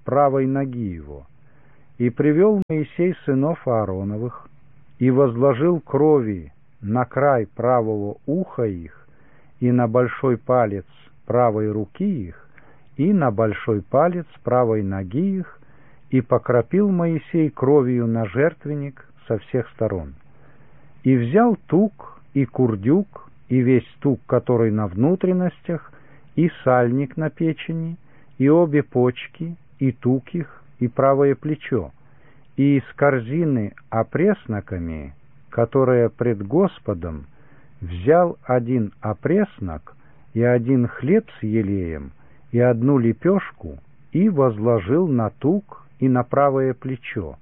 правой ноги его. И привел Моисей сынов Аароновых, и возложил крови на край правого уха их, и на большой палец правой руки их, и на большой палец правой ноги их, и покропил Моисей кровью на жертвенник со всех сторон. И взял тук и курдюк, и весь тук, который на внутренностях, и сальник на печени, и обе почки, и тук их, и правое плечо, и из корзины опресноками, которая пред Господом, взял один опреснок, и один хлеб с елеем, и одну лепешку, и возложил на тук и на правое плечо.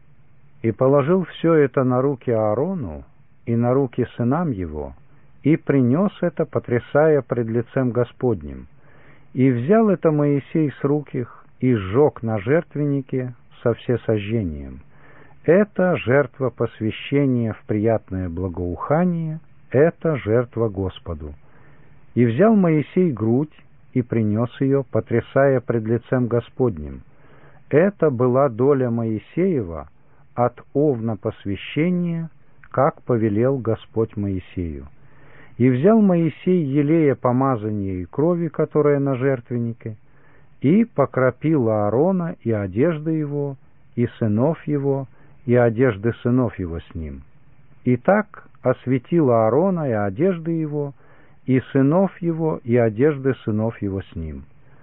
И положил все это на руки Аарону и на руки сынам его, и принес это, потрясая пред лицем Господним. И взял это Моисей с рук их, и сжег на жертвеннике со всесожжением. Это жертва посвящения в приятное благоухание, это жертва Господу. И взял Моисей грудь, и принес ее, потрясая пред лицем Господним. Это была доля Моисеева от овна посвящения, как повелел Господь Моисею. И взял Моисей елея помазания и крови, которая на жертвеннике, и покропил Аарона и одежды его, и сынов его, и одежды сынов его с ним. И так осветил Аарона и одежды его, и сынов его, и одежды сынов его с ним.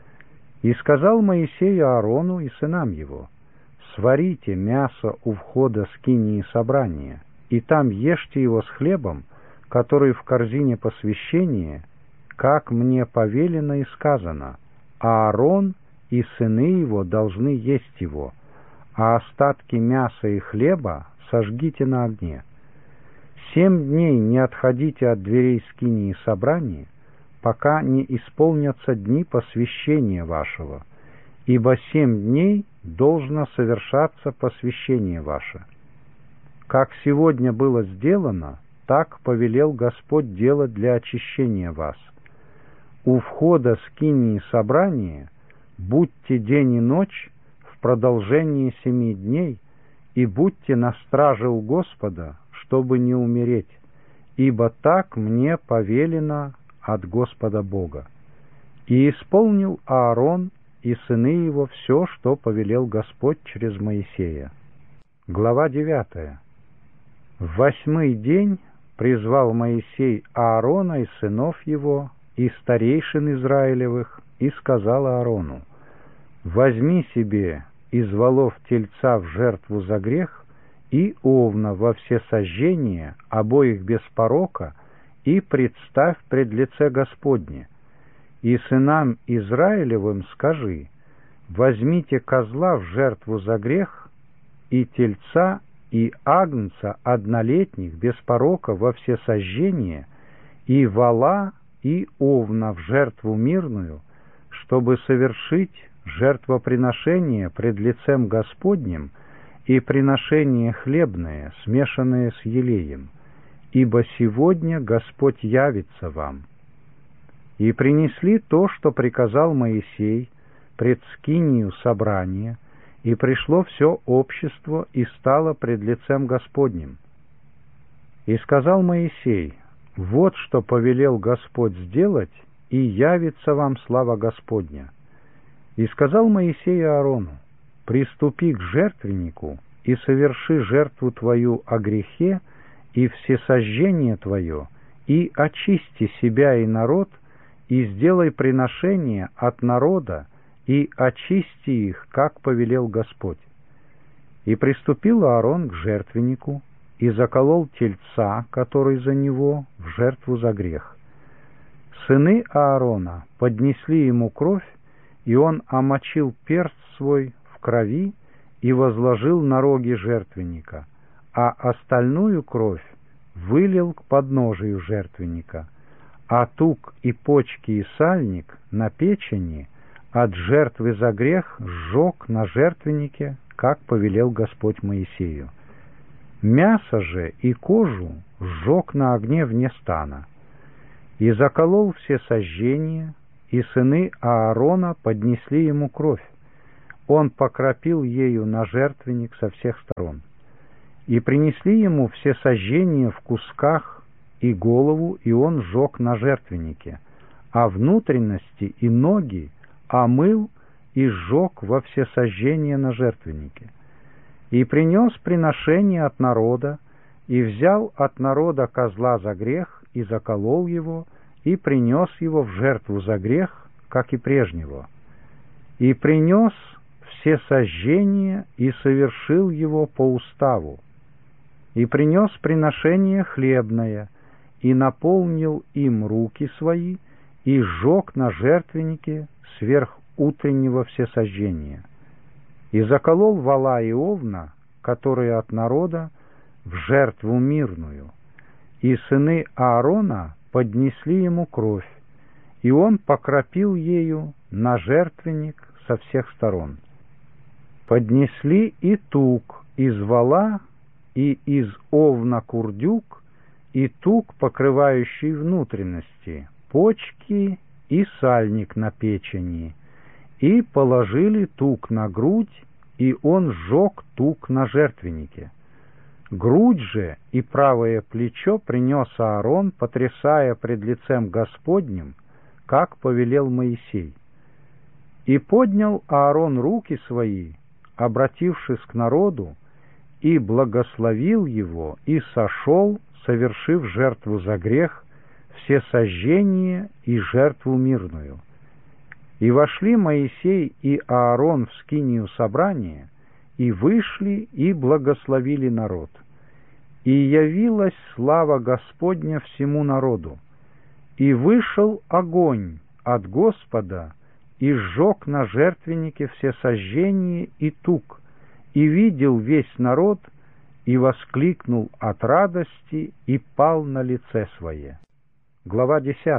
И сказал Моисей Аарону и сынам его: сварите мясо у входа скинии собрания, и там ешьте его с хлебом, который в корзине посвящения, как мне повелено и сказано. Аарон и сыны его должны есть его, а остатки мяса и хлеба сожгите на огне. 7 дней не отходите от дверей скинии собрания, пока не исполнятся дни посвящения вашего, ибо 7 дней должно совершаться посвящение ваше. Как сегодня было сделано, так повелел Господь делать для очищения вас. У входа скинии собрания будьте день и ночь в продолжении 7 дней, и будьте на страже у Господа, чтобы не умереть, ибо так мне повелено от Господа Бога. И исполнил Аарон и сыны его все, что повелел Господь через Моисея. Глава 9. В 8-й день призвал Моисей Аарона и сынов его, и старейшин Израилевых, и сказал Аарону: возьми себе из волов тельца в жертву за грех и овна во всесожжение, обоих без порока, и представь пред лице Господне. И сынам Израилевым скажи: возьмите козла в жертву за грех, и тельца, и агнца однолетних без порока во всесожжение, и вола, и овна в жертву мирную, чтобы совершить жертвоприношение пред лицем Господним и приношение хлебное, смешанное с елеем, ибо сегодня Господь явится вам. И принесли то, что приказал Моисей, пред скинию собрания, и пришло все общество и стало пред лицем Господним. И сказал Моисей: вот что повелел Господь сделать, и явится вам слава Господня. И сказал Моисей Аарону: приступи к жертвеннику и соверши жертву твою о грехе и всесожжение твое, и очисти себя и народ, и сделай приношение от народа, и очисти их, как повелел Господь. И приступил Аарон к жертвеннику, и заколол тельца, который за него, в жертву за грех. Сыны Аарона поднесли ему кровь, и он омочил перст свой в крови и возложил на роги жертвенника, а остальную кровь вылил к подножию жертвенника, а тук и почки и сальник на печени от жертвы за грех сжег на жертвеннике, как повелел Господь Моисею. Мясо же и кожу сжег на огне вне стана. И заколол все сожжения, и сыны Аарона поднесли ему кровь. он покропил ею на жертвенник со всех сторон. И принесли ему все сожжения в кусках и голову, и он сжег на жертвеннике, а внутренности и ноги омыл и сжег во всесожжение на жертвеннике. И принес приношение от народа, и взял от народа козла за грех, и заколол его, и принес его в жертву за грех, как и прежнего. И принес всесожжение, и совершил его по уставу. И принес приношение хлебное, и наполнил им руки свои, и сжег на жертвеннике сверх утреннего всесожжения. И заколол вола и овна, которые от народа, в жертву мирную. И сыны Аарона поднесли ему кровь, и он покропил ею на жертвенник со всех сторон. Поднесли и тук из вола, и из овна курдюк, и тук, покрывающий внутренности, почки и сальник на печени, и положили тук на грудь, и он сжег тук на жертвеннике. Грудь же и правое плечо принес Аарон, потрясая пред лицем Господним, как повелел Моисей. И поднял Аарон руки свои, обратившись к народу, и благословил его, и сошел, совершив жертву за грех, всесожжение и жертву мирную. И вошли Моисей и Аарон в скинию собрания, и вышли, и благословили народ. И явилась слава Господня всему народу. И вышел огонь от Господа, и сжег на жертвеннике всесожжение и тук, и видел весь народ, и воскликнул от радости, и пал на лице свое. Глава 10.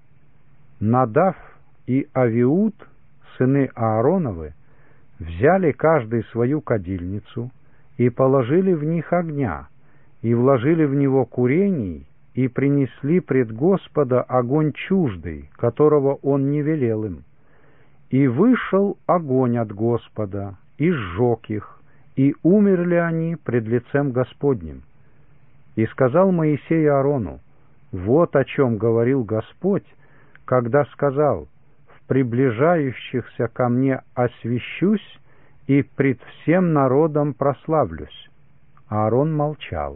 Надав и Авиуд, сыны Аароновы, взяли каждый свою кадильницу, и положили в них огня, и вложили в него курений, и принесли пред Господа огонь чуждый, которого он не велел им. И вышел огонь от Господа, и сжег их, и умерли они пред лицем Господним. И сказал Моисей Аарону: вот о чем говорил Господь, когда сказал: в приближающихся ко мне освящусь, и пред всем народом прославлюсь. Аарон молчал.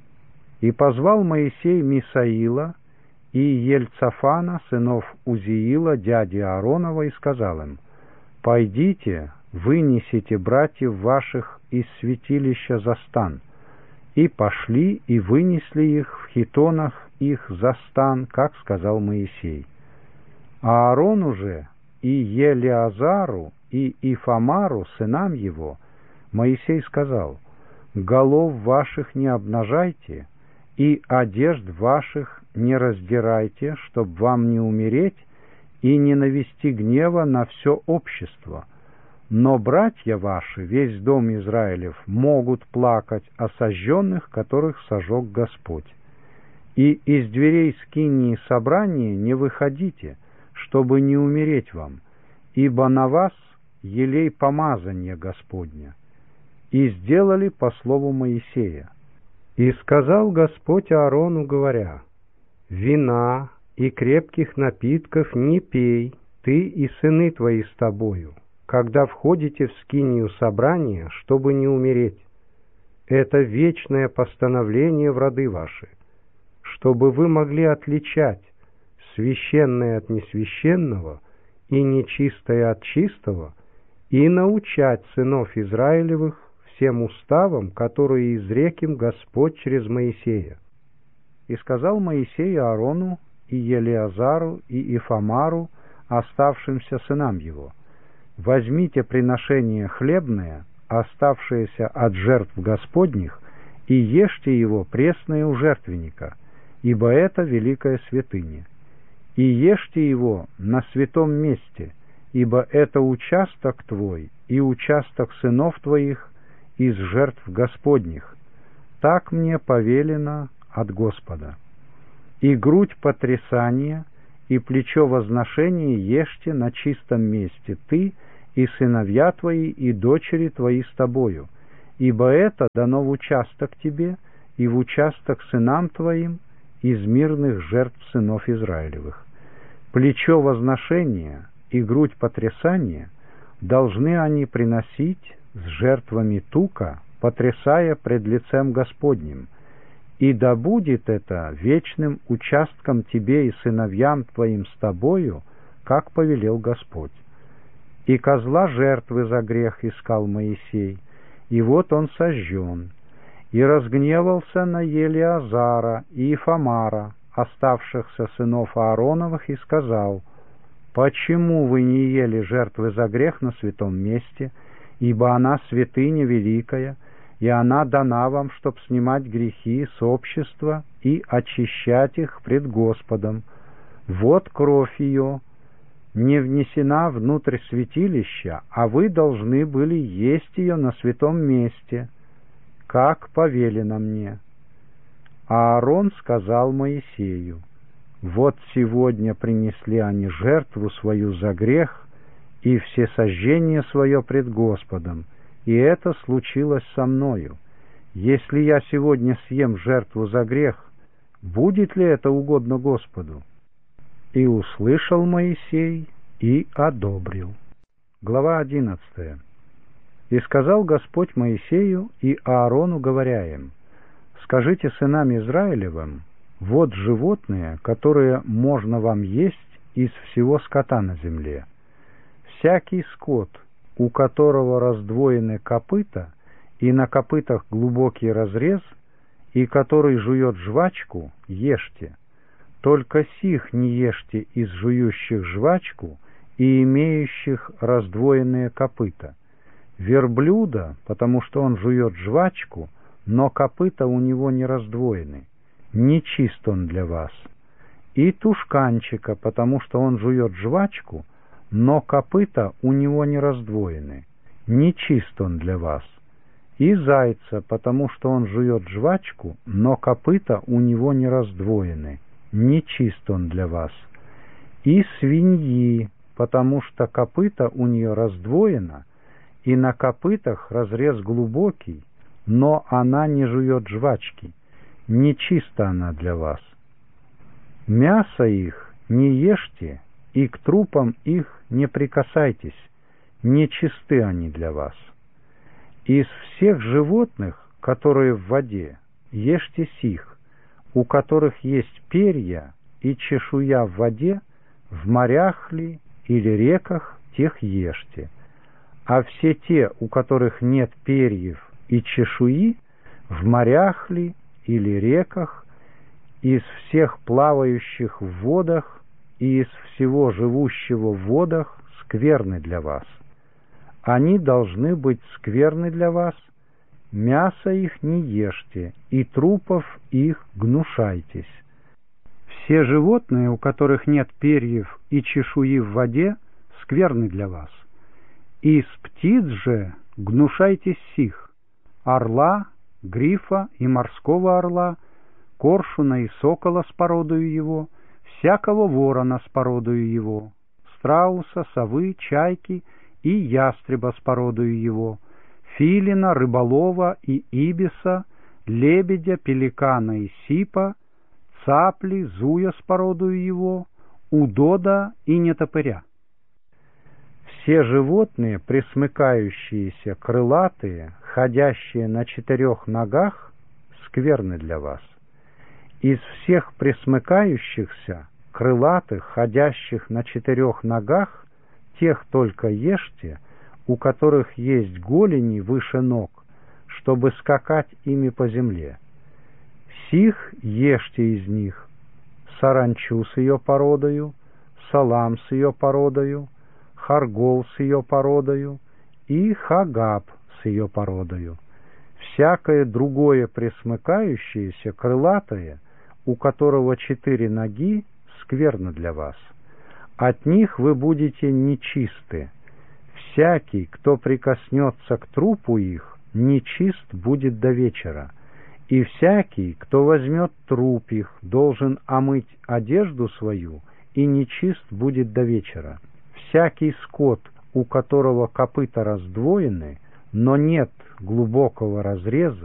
И позвал Моисей Мисаила и Ельцафана, сынов Узиила, дяди Ааронова, и сказал им: пойдите, вынесите братьев ваших из святилища за стан. И пошли, и вынесли их в хитонах их за стан, как сказал Моисей. А Аарону же и Елиазару и Ифамару, сынам его, Моисей сказал: голов ваших не обнажайте, и одежд ваших не раздирайте, чтоб вам не умереть и не навести гнева на все общество. Но братья ваши, весь дом Израилев, могут плакать о сожженных, которых сожег Господь. И из дверей скинии собрания не выходите, чтобы не умереть вам, ибо на вас елей помазания Господня. И сделали по слову Моисея. И сказал Господь Аарону, говоря: вина и крепких напитков не пей, ты и сыны твои с тобою, когда входите в скинию собрания, чтобы не умереть. Это вечное постановление в роды ваши, чтобы вы могли отличать священное от несвященного и нечистое от чистого, и научать сынов Израилевых всем уставам, которые изрек им Господь через Моисея. И сказал Моисей Аарону и Елиазару и Ифамару, оставшимся сынам его: возьмите приношение хлебное, оставшееся от жертв Господних, и ешьте его пресное у жертвенника, ибо это великая святыня. И ешьте его на святом месте, ибо это участок твой и участок сынов твоих из жертв Господних. Так мне повелено от Господа. И грудь потрясания, и плечо возношения ешьте на чистом месте ты и сыновья твои, и дочери твои с тобою, ибо это дано в участок тебе и в участок сынам твоим из мирных жертв сынов Израилевых. Плечо возношения и грудь потрясания должны они приносить с жертвами тука, потрясая пред лицем Господним, и да будет это вечным участком тебе и сыновьям твоим с тобою, как повелел Господь. И козла жертвы за грех искал Моисей, и вот он сожжен, и разгневался на Елиазара и Ифамара, оставшихся сынов Аароновых, и сказал: «Почему вы не ели жертвы за грех на святом месте, ибо она святыня великая, и она дана вам, чтоб снимать грехи с общества и очищать их пред Господом. Вот кровь ее не внесена внутрь святилища, а вы должны были есть ее на святом месте, как повелено мне». А Аарон сказал Моисею: «Вот сегодня принесли они жертву свою за грех и всесожжение свое пред Господом, и это случилось со мною. Если я сегодня съем жертву за грех, будет ли это угодно Господу?» И услышал Моисей и одобрил. Глава 11. «И сказал Господь Моисею и Аарону, говоря им: скажите сынам Израилевым: вот животные, которые можно вам есть из всего скота на земле. Всякий скот, у которого раздвоены копыта, и на копытах глубокий разрез, и который жует жвачку, ешьте. Только сих не ешьте из жующих жвачку и имеющих раздвоенные копыта. Верблюда, потому что он жует жвачку, но копыта у него не раздвоены, нечист он для вас. И тушканчика, потому что он жует жвачку, но копыта у него не раздвоены, нечист он для вас. И зайца, потому что он жует жвачку, но копыта у него не раздвоены, нечист он для вас. И свиньи, потому что копыта у нее раздвоено, и на копытах разрез глубокий, но она не жует жвачки, нечиста она для вас. Мясо их не ешьте, и к трупам их не прикасайтесь, нечисты они для вас. Из всех животных, которые в воде, ешьте сих, у которых есть перья и чешуя в воде, в морях ли или реках, тех ешьте. А все те, у которых нет перьев и чешуи, в морях ли или реках, из всех плавающих в водах и из всего живущего в водах, скверны для вас. Они должны быть скверны для вас, мясо их не ешьте, и трупов их гнушайтесь. Все животные, у которых нет перьев и чешуи в воде, скверны для вас. Из птиц же гнушайтесь сих: орла, грифа и морского орла, коршуна и сокола с породою его, всякого ворона с породою его, страуса, совы, чайки и ястреба с породою его, филина, рыболова и ибиса, лебедя, пеликана и сипа, цапли, зуя с породою его, удода и нетопыря. Все животные, пресмыкающиеся, крылатые, ходящие на 4 ногах, скверны для вас. Из всех пресмыкающихся, крылатых, ходящих на 4 ногах, тех только ешьте, у которых есть голени выше ног, чтобы скакать ими по земле. Сих ешьте из них: саранчу с ее породою, салам с ее породою, харгол с ее породою и хагаб с ее породою. Всякое другое пресмыкающееся, крылатое, у которого 4 ноги, скверно для вас. От них вы будете нечисты. Всякий, кто прикоснется к трупу их, нечист будет до вечера. И всякий, кто возьмет труп их, должен омыть одежду свою, и нечист будет до вечера. Всякий скот, у которого копыта раздвоены, но нет глубокого разреза,